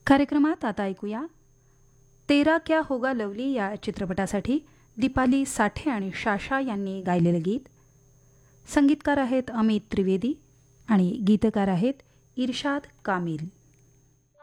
कार्यक्रमात आता ऐकूया तेरा क्या होगा लवली या चित्रपटासाठी दीपाली साठे आणि शाशा यांनी गायलेलं गीत. संगीतकार आहेत अमित त्रिवेदी आणि गीतकार आहेत इर्शाद कामिल.